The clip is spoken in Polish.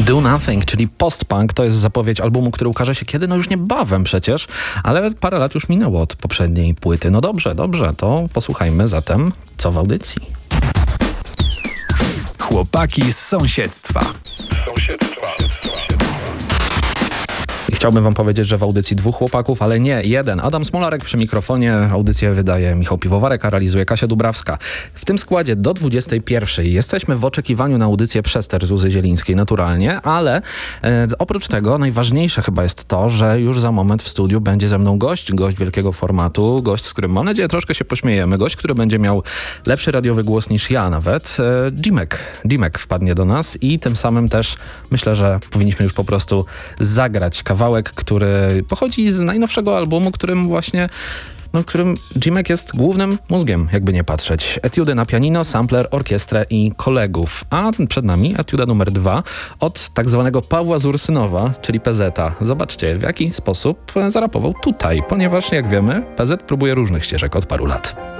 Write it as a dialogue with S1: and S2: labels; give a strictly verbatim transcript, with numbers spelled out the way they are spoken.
S1: Do Nothing, czyli post-punk, to jest zapowiedź albumu, który ukaże się kiedy? No już niebawem przecież, ale parę lat już minęło od poprzedniej płyty. No dobrze, dobrze, to posłuchajmy zatem, co w audycji.
S2: Chłopaki z sąsiedztwa. Sąsiedztwa.
S1: Chciałbym wam powiedzieć, że w audycji dwóch chłopaków, ale nie, jeden. Adam Smolarek przy mikrofonie, audycję wydaje Michał Piwowarek, a realizuje Kasia Dubrawska. W tym składzie do dwudziestej pierwszej jesteśmy w oczekiwaniu na audycję Przester Zuzy Zielińskiej naturalnie, ale e, oprócz tego najważniejsze chyba jest to, że już za moment w studiu będzie ze mną gość, gość wielkiego formatu, gość, z którym mam nadzieję troszkę się pośmiejemy, gość, który będzie miał lepszy radiowy głos niż ja nawet. E, Jimek. Jimek wpadnie do nas i tym samym też myślę, że powinniśmy już po prostu zagrać kawałek, który pochodzi z najnowszego albumu, którym właśnie, no, którym Jimek jest głównym mózgiem, jakby nie patrzeć. Etiudy na pianino, sampler, orkiestrę i kolegów. A przed nami etiuda numer dwa od tak zwanego Pawła z Ursynowa, czyli P Z-a. Zobaczcie, w jaki sposób zarapował tutaj, ponieważ jak wiemy, P Z próbuje różnych ścieżek od paru lat.